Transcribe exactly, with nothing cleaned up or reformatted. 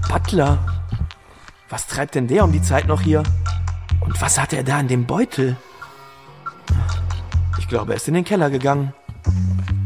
Butler. Was treibt denn der um die Zeit noch hier? Und was hat er da in dem Beutel? Ich glaube, er ist in den Keller gegangen.